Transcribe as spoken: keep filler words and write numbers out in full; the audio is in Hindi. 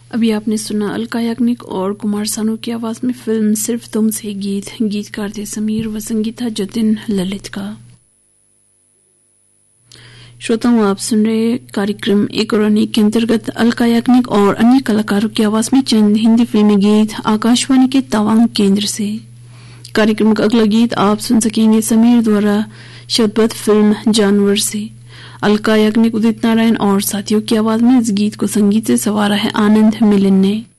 अभी आपने सुना अलका याग्निक और कुमार सानू की आवाज में फिल्म सिर्फ तुमसे गीत। गीतकार थे समीर व संगीत था जतिन ललित का। श्रोताओं, आप सुन रहे कार्यक्रम एक और अनेक के अंतर्गत अलका याग्निक और अन्य कलाकारों की आवाज में चंद हिंदी फिल्मी गीत आकाशवाणी के तवांग केंद्र से। कार्यक्रम का अगला गीत आप सुन सकेंगे समीर द्वारा शब्दबद्ध फिल्म जानवर से। अलका याग्निक, उदित नारायण और साथियों की आवाज में इस गीत को संगीत से संवारा है आनंद मिलन ने।